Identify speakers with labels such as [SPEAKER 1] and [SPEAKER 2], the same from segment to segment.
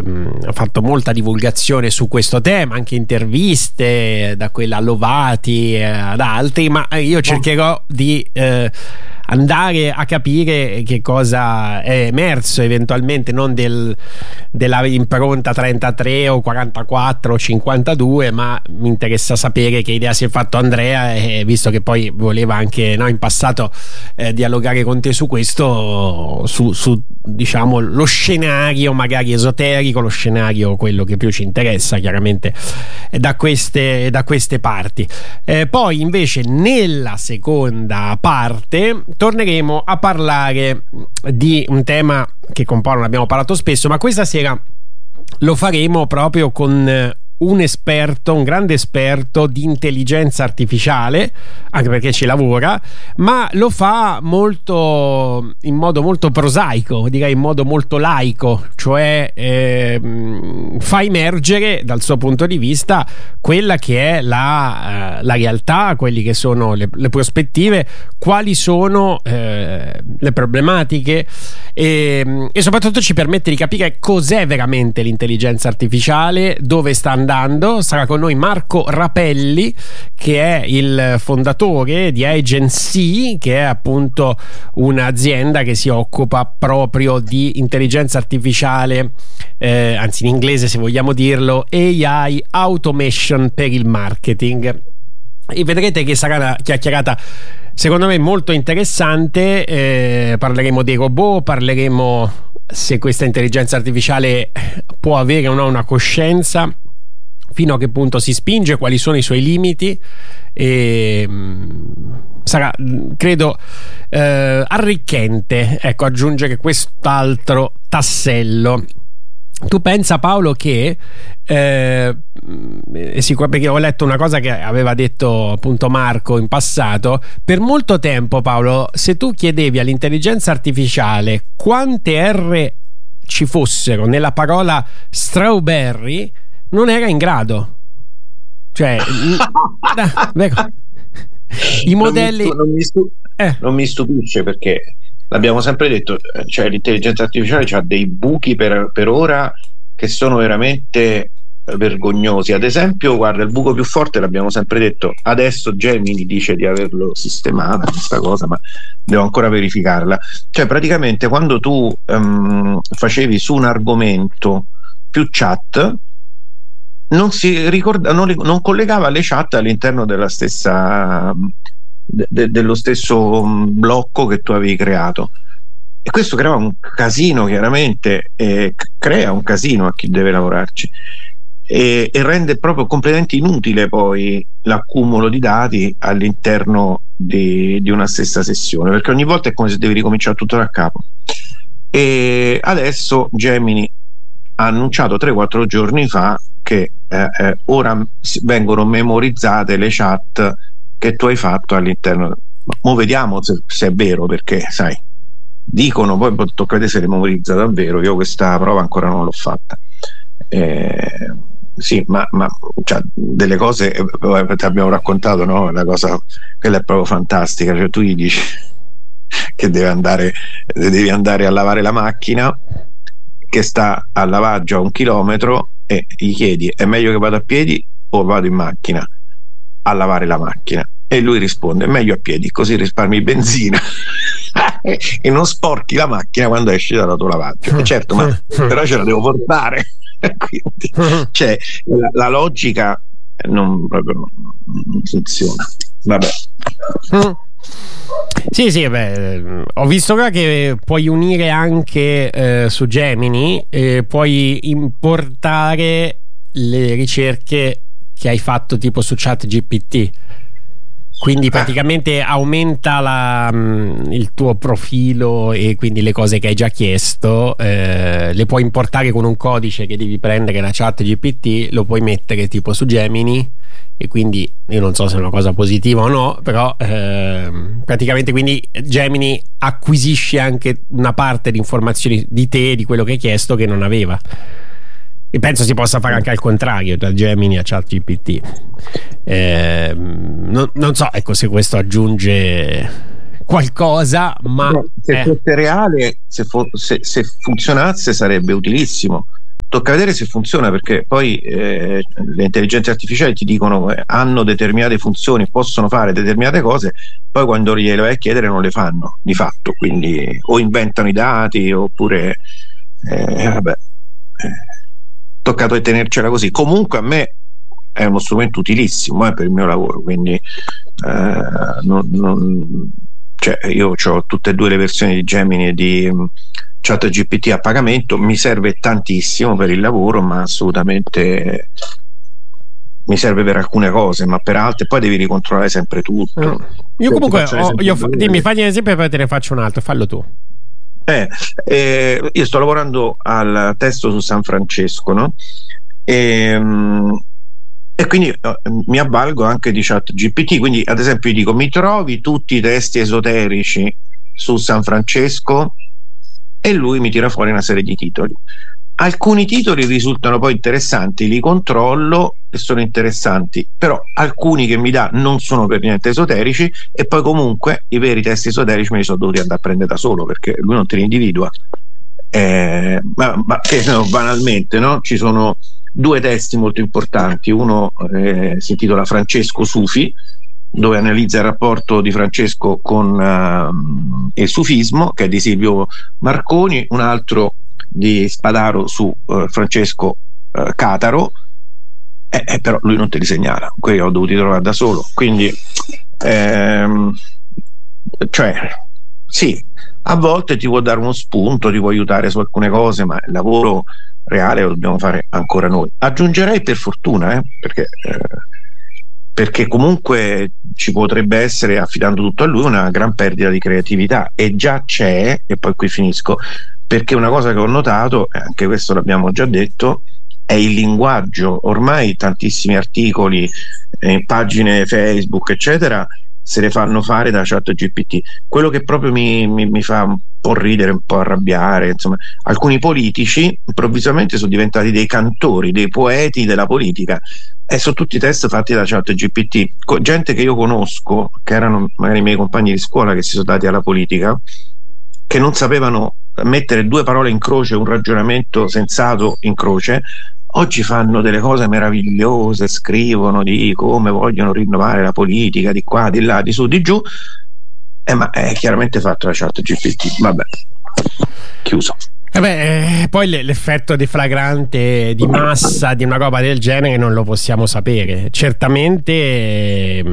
[SPEAKER 1] ha fatto molta divulgazione su questo tema, anche interviste da quella a Lovati ad altri, ma io cercherò di andare a capire che cosa è emerso eventualmente, non della impronta 33 o 44 o 52, ma mi interessa sapere che idea si è fatto Andrea, visto che poi voleva anche, no, in passato dialogare con te su questo, su diciamo lo scenario magari esoterico, lo scenario quello che più ci interessa chiaramente da queste parti. Poi invece nella seconda parte torneremo a parlare di un tema che con Paolo ne abbiamo parlato spesso, ma questa sera lo faremo proprio con un esperto, un grande esperto di intelligenza artificiale, anche perché ci lavora, ma lo fa in modo molto prosaico, direi in modo molto laico, cioè fa emergere dal suo punto di vista quella che è la realtà, quelli che sono le prospettive, quali sono le problematiche e soprattutto ci permette di capire cos'è veramente l'intelligenza artificiale, dove sta andando. Sarà con noi Marco Rapelli, che è il fondatore di Agency, che è appunto un'azienda che si occupa proprio di intelligenza artificiale, anzi in inglese se vogliamo dirlo, AI Automation per il marketing. E vedrete che sarà una chiacchierata secondo me molto interessante. Parleremo dei robot, parleremo se questa intelligenza artificiale può avere o no una coscienza, fino a che punto si spinge, quali sono i suoi limiti, e sarà, credo, arricchente, ecco, aggiungere quest'altro tassello. Tu pensa, Paolo, che perché ho letto una cosa che aveva detto appunto Marco in passato, per molto tempo, Paolo, se tu chiedevi all'intelligenza artificiale quante R ci fossero nella parola strawberry, non era in grado, cioè i modelli
[SPEAKER 2] non mi stupisce, perché l'abbiamo sempre detto, cioè l'intelligenza artificiale ha dei buchi per ora che sono veramente vergognosi. Ad esempio, guarda, il buco più forte, l'abbiamo sempre detto, adesso Gemini dice di averlo sistemata questa cosa, ma devo ancora verificarla. Cioè praticamente quando tu facevi su un argomento più chat, non si ricorda, non collegava le chat all'interno della stessa dello stesso blocco che tu avevi creato, e questo crea un casino, chiaramente, crea un casino a chi deve lavorarci, e rende proprio completamente inutile poi l'accumulo di dati all'interno di una stessa sessione, perché ogni volta è come se devi ricominciare tutto da capo. E adesso Gemini ha annunciato 3-4 giorni fa che ora vengono memorizzate le chat che tu hai fatto all'interno. Mo vediamo se è vero, perché sai, dicono, poi tocca vedere se le memorizza davvero. Io questa prova ancora non l'ho fatta. Sì, ma cioè, delle cose ti abbiamo raccontato, no? La cosa, quella è proprio fantastica, cioè tu gli dici che devi andare a lavare la macchina, che sta al lavaggio a 1 chilometro, e gli chiedi: è meglio che vado a piedi o vado in macchina a lavare la macchina? E lui risponde: meglio a piedi, così risparmi benzina e non sporchi la macchina quando esci dal tuo lavaggio. E certo, ma però ce la devo portare. Quindi, cioè, la logica proprio non funziona. Vabbè.
[SPEAKER 1] Sì, beh, ho visto che puoi unire anche su Gemini, puoi importare le ricerche che hai fatto tipo su ChatGPT, quindi praticamente aumenta il tuo profilo, e quindi le cose che hai già chiesto le puoi importare con un codice che devi prendere da ChatGPT, lo puoi mettere tipo su Gemini, e quindi io non so se è una cosa positiva o no, però praticamente quindi Gemini acquisisce anche una parte di informazioni di te, di quello che hai chiesto, che non aveva. E penso si possa fare anche al contrario, da Gemini a ChatGPT. Non so, ecco, se questo aggiunge qualcosa, ma
[SPEAKER 2] se fosse reale, se funzionasse sarebbe utilissimo, tocca vedere se funziona, perché poi le intelligenze artificiali ti dicono hanno determinate funzioni, possono fare determinate cose, poi quando glielo vai a chiedere non le fanno di fatto, quindi o inventano i dati oppure toccato tenercela così. Comunque a me è uno strumento utilissimo per il mio lavoro, quindi cioè io ho tutte e due le versioni di Gemini e di ChatGPT a pagamento, mi serve tantissimo per il lavoro, ma assolutamente mi serve per alcune cose, ma per altre poi devi ricontrollare sempre tutto.
[SPEAKER 1] Io comunque dimmi, fagli un esempio e poi te ne faccio un altro, fallo tu.
[SPEAKER 2] Io sto lavorando al testo su San Francesco, no? E quindi mi avvalgo anche di ChatGPT, quindi ad esempio io dico: mi trovi tutti i testi esoterici su San Francesco, e lui mi tira fuori una serie di titoli. Alcuni titoli risultano poi interessanti, li controllo e sono interessanti, però alcuni che mi dà non sono per niente esoterici, e poi comunque i veri testi esoterici me li sono dovuti andare a prendere da solo, perché lui non te li individua. Ma che no, banalmente, no? Ci sono due testi molto importanti, uno si intitola Francesco Sufi, dove analizza il rapporto di Francesco con il sufismo, che è di Silvio Marconi, un altro di Spadaro su Francesco Cataro, però lui non te li segnala, quelli ho dovuti trovare da solo, quindi cioè sì, a volte ti può dare uno spunto, ti può aiutare su alcune cose, ma il lavoro reale lo dobbiamo fare ancora noi. Aggiungerei per fortuna, perché comunque ci potrebbe essere, affidando tutto a lui, una gran perdita di creatività, e già c'è, e poi qui finisco, perché una cosa che ho notato, e anche questo l'abbiamo già detto, è il linguaggio. Ormai tantissimi articoli, pagine Facebook eccetera se le fanno fare da ChatGPT. Quello che proprio mi fa un po' ridere, un po' arrabbiare, insomma, alcuni politici improvvisamente sono diventati dei cantori, dei poeti della politica, e sono tutti test fatti da ChatGPT. Gente che io conosco, che erano magari i miei compagni di scuola, che si sono dati alla politica, che non sapevano mettere due parole in croce, un ragionamento sensato in croce, oggi fanno delle cose meravigliose, scrivono di come vogliono rinnovare la politica, di qua, di là, di su, di giù, ma è chiaramente fatto da ChatGPT. Vabbè, chiuso.
[SPEAKER 1] Poi l'effetto deflagrante di massa di una roba del genere non lo possiamo sapere. Certamente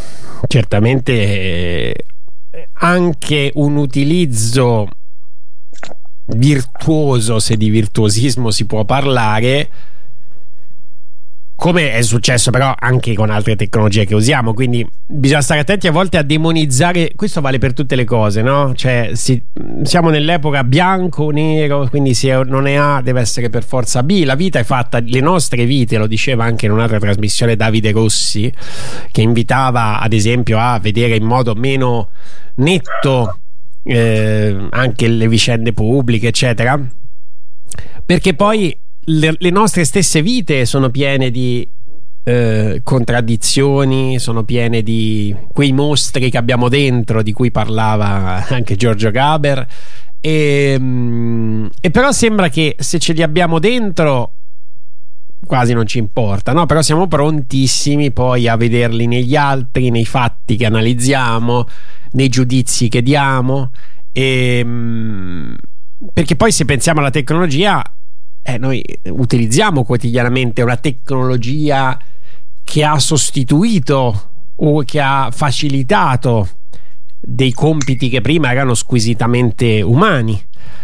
[SPEAKER 1] anche un utilizzo virtuoso, se di virtuosismo si può parlare, come è successo però anche con altre tecnologie che usiamo, quindi bisogna stare attenti a volte a demonizzare. Questo vale per tutte le cose, no? Cioè siamo nell'epoca bianco o nero, quindi se non è A deve essere per forza B. La vita è fatta, le nostre vite, lo diceva anche in un'altra trasmissione Davide Rossi, che invitava ad esempio a vedere in modo meno netto anche le vicende pubbliche eccetera, perché poi le nostre stesse vite sono piene di contraddizioni, sono piene di quei mostri che abbiamo dentro, di cui parlava anche Giorgio Gaber, e però sembra che se ce li abbiamo dentro quasi non ci importa, no? Però siamo prontissimi poi a vederli negli altri, nei fatti che analizziamo, nei giudizi che diamo, perché poi se pensiamo alla tecnologia, noi utilizziamo quotidianamente una tecnologia che ha sostituito o che ha facilitato dei compiti che prima erano squisitamente umani.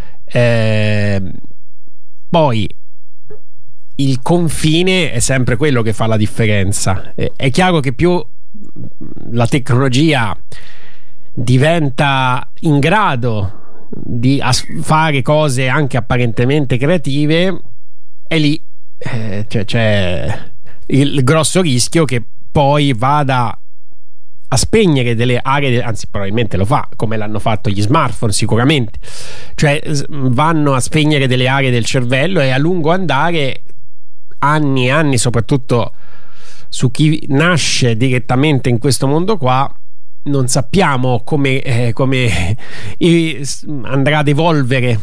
[SPEAKER 1] Poi il confine è sempre quello che fa la differenza. È chiaro che più la tecnologia diventa in grado di fare cose anche apparentemente creative, e lì c'è il grosso rischio che poi vada a spegnere delle aree, anzi probabilmente lo fa, come l'hanno fatto gli smartphone sicuramente, cioè vanno a spegnere delle aree del cervello, e a lungo andare, anni e anni, soprattutto su chi nasce direttamente in questo mondo qua, non sappiamo come andrà ad evolvere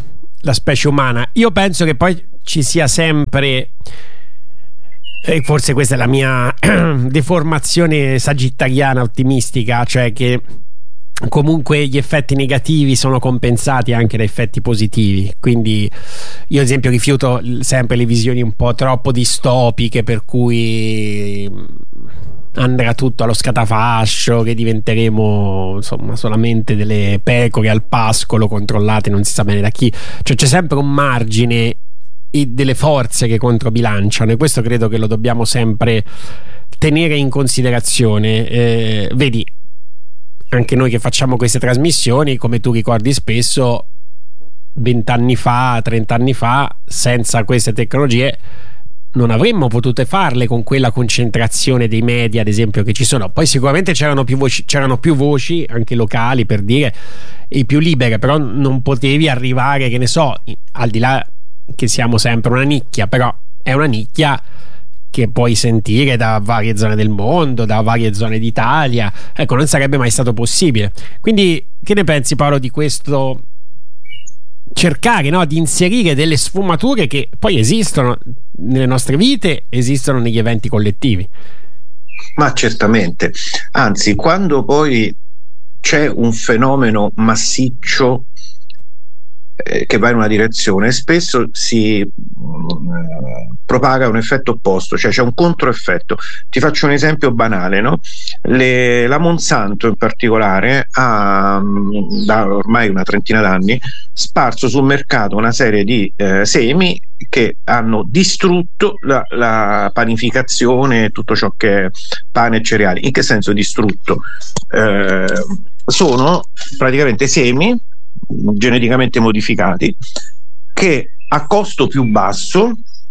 [SPEAKER 1] la specie umana. Io penso che poi ci sia sempre, e forse questa è la mia deformazione sagittariana ottimistica, cioè che comunque gli effetti negativi sono compensati anche da effetti positivi. Quindi io ad esempio rifiuto sempre le visioni un po' troppo distopiche, per cui andrà tutto allo scatafascio, che diventeremo insomma solamente delle pecore al pascolo controllate non si sa bene da chi. Cioè c'è sempre un margine e delle forze che controbilanciano, e questo credo che lo dobbiamo sempre tenere in considerazione. Vedi, anche noi che facciamo queste trasmissioni, come tu ricordi spesso, 20 anni fa, 30 anni fa, senza queste tecnologie non avremmo potuto farle con quella concentrazione dei media, ad esempio, che ci sono. Poi sicuramente c'erano più voci anche locali, per dire, e più libere, però non potevi arrivare, che ne so, al di là che siamo sempre una nicchia, però è una nicchia che puoi sentire da varie zone del mondo, da varie zone d'Italia. Ecco, non sarebbe mai stato possibile. Quindi che ne pensi, Paolo, di questo cercare, no, di inserire delle sfumature che poi esistono nelle nostre vite, esistono negli eventi collettivi?
[SPEAKER 2] Ma certamente, anzi, quando poi c'è un fenomeno massiccio che va in una direzione, spesso si propaga un effetto opposto, cioè c'è un controeffetto. Ti faccio un esempio banale, no? La Monsanto in particolare ha da ormai una trentina d'anni sparso sul mercato una serie di semi che hanno distrutto la panificazione, tutto ciò che è pane e cereali. In che senso distrutto? Sono praticamente semi geneticamente modificati che a costo più basso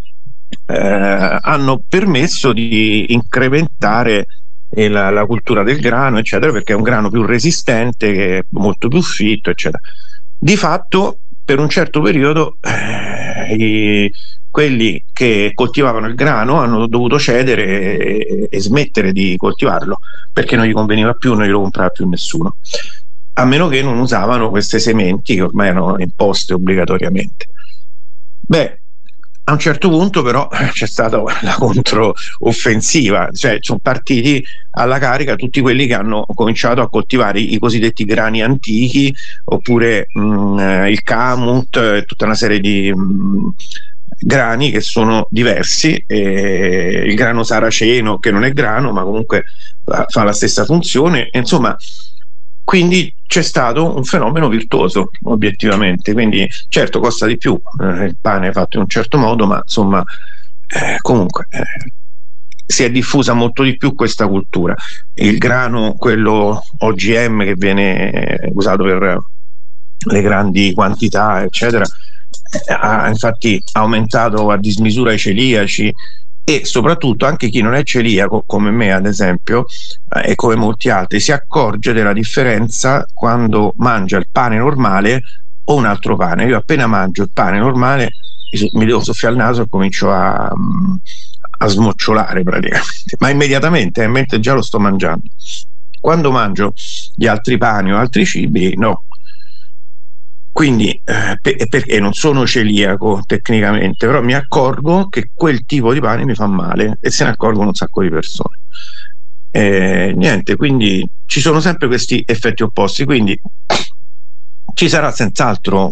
[SPEAKER 2] hanno permesso di incrementare la cultura del grano, eccetera, perché è un grano più resistente, che è molto più fitto, eccetera. Di fatto, per un certo periodo quelli che coltivavano il grano hanno dovuto cedere e smettere di coltivarlo, perché non gli conveniva più, non glielo comprava più nessuno, a meno che non usavano queste sementi che ormai erano imposte obbligatoriamente. Beh, a un certo punto però c'è stata la controoffensiva, cioè sono partiti alla carica tutti quelli che hanno cominciato a coltivare i cosiddetti grani antichi, oppure il kamut, tutta una serie di grani che sono diversi, il grano saraceno, che non è grano ma comunque fa la stessa funzione, insomma. Quindi c'è stato un fenomeno virtuoso, obiettivamente. Quindi certo costa di più il pane fatto in un certo modo, ma insomma comunque si è diffusa molto di più questa cultura. Il grano, quello OGM, che viene usato per le grandi quantità, eccetera, ha infatti aumentato a dismisura i celiaci, e soprattutto anche chi non è celiaco, come me ad esempio, e come molti altri, si accorge della differenza quando mangia il pane normale o un altro pane. Io appena mangio il pane normale mi devo soffiare il naso e comincio a smocciolare praticamente, ma immediatamente, mentre già lo sto mangiando. Quando mangio gli altri pani o altri cibi, no. Quindi perché non sono celiaco tecnicamente, però mi accorgo che quel tipo di pane mi fa male, e se ne accorgono un sacco di persone. Niente, quindi ci sono sempre questi effetti opposti, quindi ci sarà senz'altro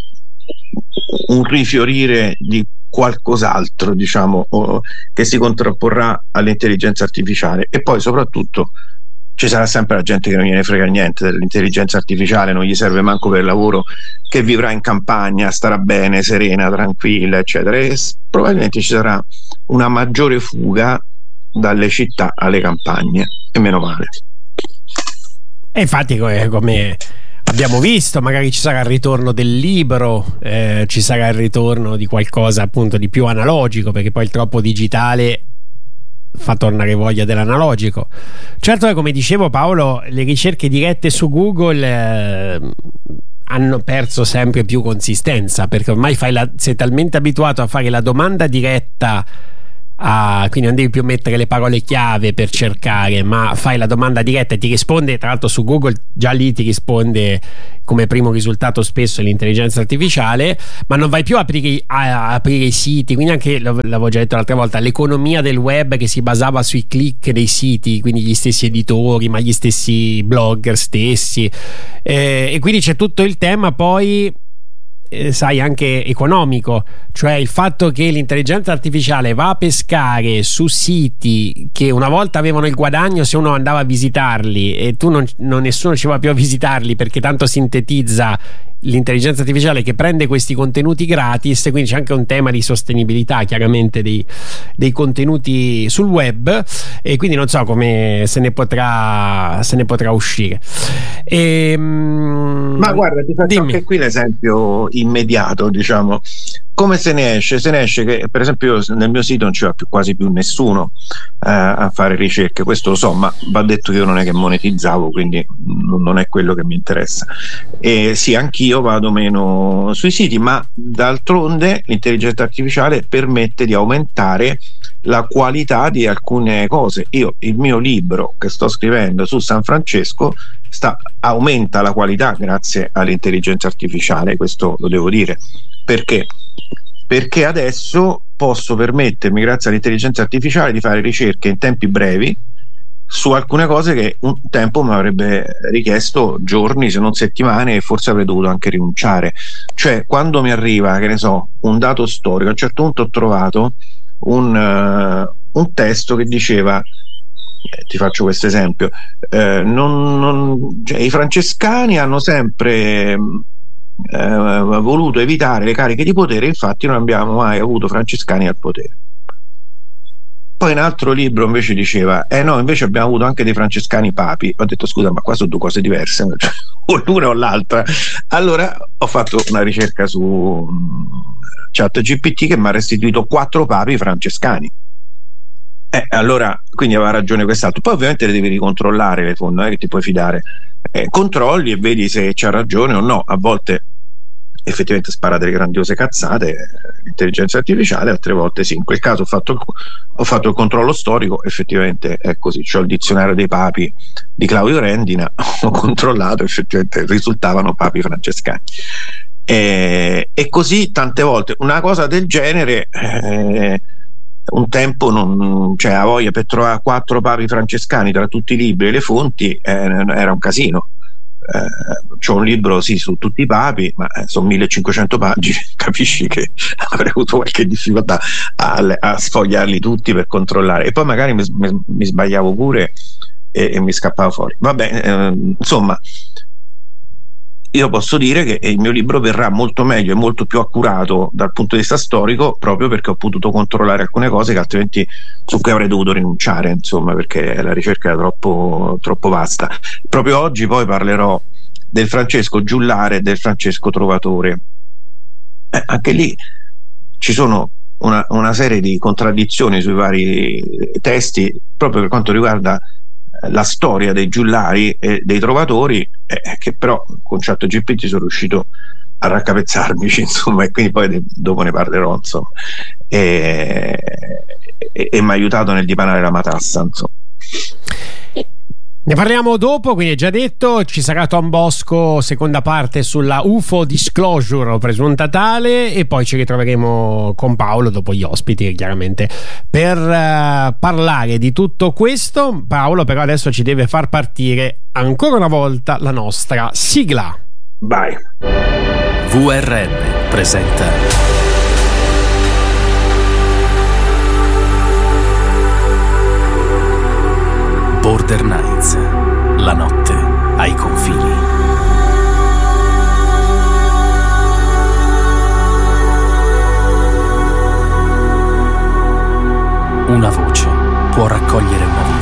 [SPEAKER 2] un rifiorire di qualcos'altro, diciamo, che si contrapporrà all'intelligenza artificiale. E poi soprattutto ci sarà sempre la gente che non gliene frega niente dell'intelligenza artificiale, non gli serve manco per il lavoro, che vivrà in campagna, starà bene, serena, tranquilla, eccetera, e probabilmente ci sarà una maggiore fuga dalle città alle campagne, e meno male.
[SPEAKER 1] E infatti, come abbiamo visto, magari ci sarà il ritorno del libro, ci sarà il ritorno di qualcosa appunto di più analogico, perché poi il troppo digitale fa tornare voglia dell'analogico. Certo, come dicevo, Paolo, le ricerche dirette su Google hanno perso sempre più consistenza, perché ormai sei talmente abituato a fare la domanda diretta quindi non devi più mettere le parole chiave per cercare, ma fai la domanda diretta e ti risponde. Tra l'altro su Google già lì ti risponde come primo risultato spesso l'intelligenza artificiale, ma non vai più a aprire i siti. Quindi anche, l'avevo già detto l'altra volta, l'economia del web che si basava sui click dei siti, quindi gli stessi editori ma gli stessi blogger stessi, e quindi c'è tutto il tema poi sai anche economico, cioè il fatto che l'intelligenza artificiale va a pescare su siti che una volta avevano il guadagno se uno andava a visitarli, e tu nessuno ci va più a visitarli perché tanto sintetizza l'intelligenza artificiale che prende questi contenuti gratis. Quindi c'è anche un tema di sostenibilità chiaramente dei contenuti sul web, e quindi non so come se ne potrà uscire.
[SPEAKER 2] Ma guarda, ti faccio anche qui l'esempio immediato, diciamo. Come se ne esce? Se ne esce che, per esempio, nel mio sito non ci va quasi più nessuno a fare ricerche, questo lo so, ma va detto che io non è che monetizzavo, quindi non è quello che mi interessa. E sì, anch'io vado meno sui siti, ma d'altronde l'intelligenza artificiale permette di aumentare la qualità di alcune cose. Il mio libro che sto scrivendo su San Francesco aumenta la qualità grazie all'intelligenza artificiale, questo lo devo dire. Perché adesso posso permettermi, grazie all'intelligenza artificiale, di fare ricerche in tempi brevi su alcune cose che un tempo mi avrebbe richiesto giorni, se non settimane, e forse avrei dovuto anche rinunciare. Cioè, quando mi arriva, che ne so, un dato storico, a un certo punto ho trovato un testo che diceva, ti faccio questo esempio, cioè, i francescani hanno sempre voluto evitare le cariche di potere, infatti non abbiamo mai avuto francescani al potere. Poi un altro libro invece diceva no, invece abbiamo avuto anche dei francescani papi. Ho detto scusa, ma qua sono due cose diverse, o l'una o l'altra. Allora ho fatto una ricerca su ChatGPT che mi ha restituito 4 papi francescani. Allora, quindi aveva ragione quest'altro. Poi ovviamente le devi ricontrollare le fonti, non è che ti puoi fidare. Controlli e vedi se c'ha ragione o no. A volte effettivamente spara delle grandiose cazzate l'intelligenza artificiale, altre volte sì. In quel caso ho fatto il controllo storico, effettivamente è così. C'ho il dizionario dei papi di Claudio Rendina, ho controllato, effettivamente risultavano papi francescani. E così tante volte una cosa del genere. Un tempo cioè, a voglia per trovare 4 papi francescani tra tutti i libri e le fonti era un casino. C'ho un libro sì su tutti i papi, ma sono 1500 pagine, capisci che avrei avuto qualche difficoltà a sfogliarli tutti per controllare, e poi magari mi sbagliavo pure e mi scappava fuori. Vabbè, insomma, io posso dire che il mio libro verrà molto meglio e molto più accurato dal punto di vista storico, proprio perché ho potuto controllare alcune cose che altrimenti su cui avrei dovuto rinunciare, insomma, perché la ricerca era troppo vasta. Proprio oggi poi parlerò del Francesco Giullare e del Francesco Trovatore. Anche lì ci sono una serie di contraddizioni sui vari testi, proprio per quanto riguarda la storia dei giullari e dei trovatori, che però con ChatGPT sono riuscito a raccapezzarmici, insomma, e quindi poi dopo ne parlerò, insomma, e mi ha aiutato nel dipanare la matassa, insomma.
[SPEAKER 1] Ne parliamo dopo, quindi è già detto, ci sarà Tom Bosco, seconda parte sulla UFO Disclosure o presunta tale, e poi ci ritroveremo con Paolo dopo gli ospiti, chiaramente, per parlare di tutto questo. Paolo però adesso ci deve far partire ancora una volta la nostra sigla.
[SPEAKER 2] Vai.
[SPEAKER 3] VRN presenta Border Nights, la notte ai confini. Una voce può raccogliere una